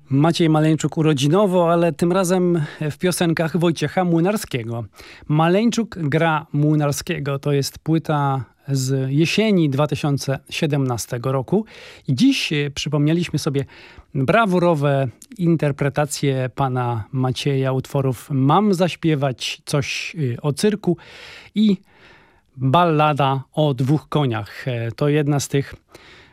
Maciej Maleńczuk urodzinowo, ale tym razem w piosenkach Wojciecha Młynarskiego. Maleńczuk gra Młynarskiego. To jest płyta z jesieni 2017 roku. I dziś przypomnieliśmy sobie brawurowe interpretacje pana Macieja utworów Mam zaśpiewać coś o cyrku i Ballada o dwóch koniach. To jedna z tych